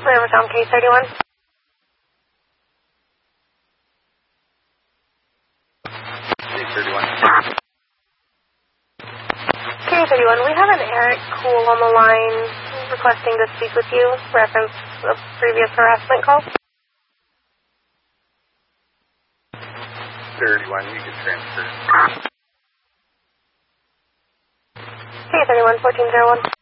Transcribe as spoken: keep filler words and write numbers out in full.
Rivertown K thirty-one. K thirty-one. K thirty-one, we have an Eric Cool on the line requesting to speak with you, reference the previous harassment call. thirty-one, you can transfer. K thirty-one, fourteen oh one.